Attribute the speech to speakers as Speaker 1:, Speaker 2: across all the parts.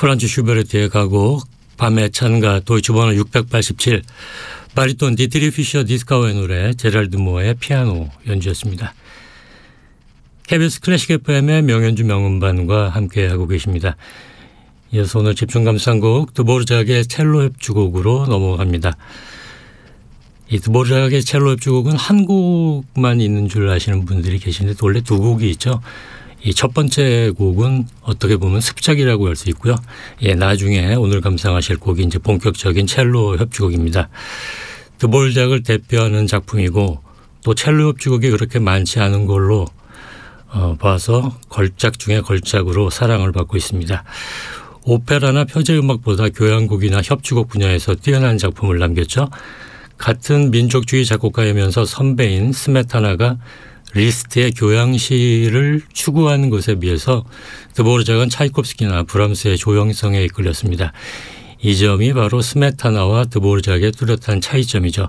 Speaker 1: 프란츠 슈베르트의 가곡 밤의 찬가 도이치번호 687 바리톤 디트리 피셔 디스카우의 노래 제랄드 모어의 피아노 연주였습니다. KBS 클래식 FM의 명연주 명음반과 함께하고 계십니다. 이어서 오늘 집중 감상곡 드보르작의 첼로 협주곡으로 넘어갑니다. 이 드보르작의 첼로 협주곡은 한 곡만 있는 줄 아시는 분들이 계신데 원래 두 곡이 있죠. 이 첫 번째 곡은 어떻게 보면 습작이라고 할 수 있고요. 나중에 오늘 감상하실 곡이 이제 본격적인 첼로 협주곡입니다. 드보르작을 대표하는 작품이고 또 첼로 협주곡이 그렇게 많지 않은 걸로 봐서 걸작 중에 걸작으로 사랑을 받고 있습니다. 오페라나 표제음악보다 교향곡이나 협주곡 분야에서 뛰어난 작품을 남겼죠. 같은 민족주의 작곡가이면서 선배인 스메타나가 리스트의 교향시를 추구하는 것에 비해서 드보르작은 차이콥스키나 브람스의 조형성에 이끌렸습니다. 이 점이 바로 스메타나와 드보르작의 뚜렷한 차이점이죠.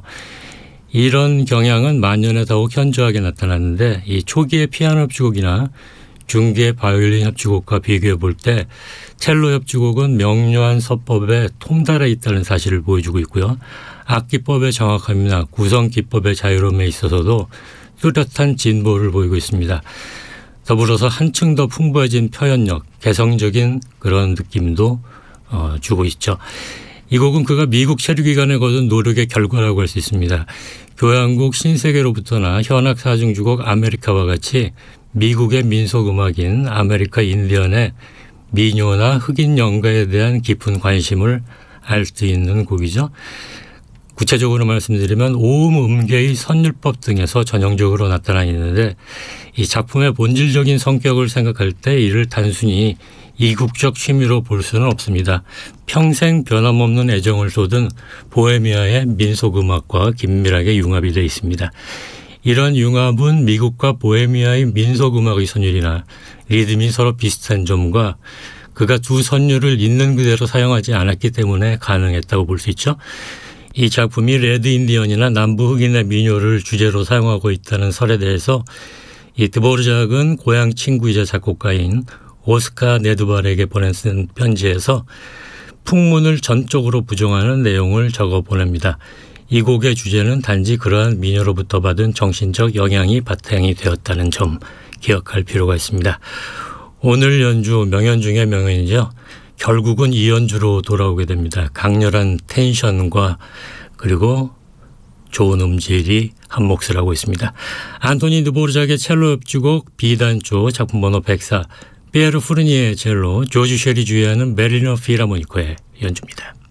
Speaker 1: 이런 경향은 만년에 더욱 현저하게 나타났는데 이 초기의 피아노 협주곡이나 중기의 바이올린 협주곡과 비교해 볼 때 첼로 협주곡은 명료한 서법에 통달해 있다는 사실을 보여주고 있고요. 악기법의 정확함이나 구성 기법의 자유로움에 있어서도 뚜렷한 진보를 보이고 있습니다. 더불어서 한층 더 풍부해진 표현력, 개성적인 그런 느낌도 주고 있죠. 이 곡은 그가 미국 체류 기간에 거둔 노력의 결과라고 할 수 있습니다. 교향곡 신세계로부터나 현악 사중주곡 아메리카와 같이 미국의 민속음악인 아메리카 인디언의 민요나 흑인 연가에 대한 깊은 관심을 알 수 있는 곡이죠. 구체적으로 말씀드리면 오음 음계의 선율법 등에서 전형적으로 나타나 있는데 이 작품의 본질적인 성격을 생각할 때 이를 단순히 이국적 취미로 볼 수는 없습니다. 평생 변함없는 애정을 쏟은 보헤미아의 민속음악과 긴밀하게 융합이 되어 있습니다. 이런 융합은 미국과 보헤미아의 민속음악의 선율이나 리듬이 서로 비슷한 점과 그가 두 선율을 있는 그대로 사용하지 않았기 때문에 가능했다고 볼 수 있죠. 이 작품이 레드 인디언이나 남부 흑인의 민요를 주제로 사용하고 있다는 설에 대해서 이 드보르작은 고향 친구이자 작곡가인 오스카 네두발에게 보낸 편지에서 풍문을 전적으로 부정하는 내용을 적어 보냅니다. 이 곡의 주제는 단지 그러한 민요로부터 받은 정신적 영향이 바탕이 되었다는 점 기억할 필요가 있습니다. 오늘 연주 명연 중의 명연이죠. 결국은 이 연주로 돌아오게 됩니다. 강렬한 텐션과 그리고 좋은 음질이 한 몫을 하고 있습니다. 안토니 드보르작의 첼로 협주곡 B단조 작품 번호 104 피에르 푸르니의 첼로 조지 쉐리 주의하는 베를리너 필하모니코의 연주입니다.